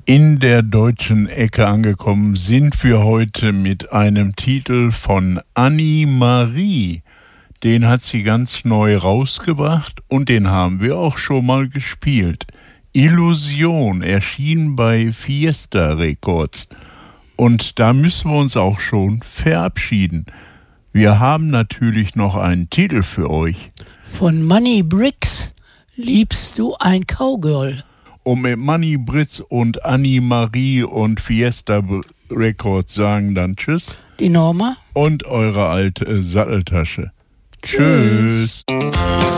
In der deutschen Ecke angekommen sind wir heute mit einem Titel von Annemarie. Den hat sie ganz neu rausgebracht und den haben wir auch schon mal gespielt. Illusion erschien bei Fiesta Records. Und da müssen wir uns auch schon verabschieden. Wir haben natürlich noch einen Titel für euch. Von Money Bricks, Liebst du ein Cowgirl? Und mit Money Bricks und Annemarie und Fiesta Records sagen dann Tschüss. Die Norma. Und eure alte Satteltasche. Tschüss.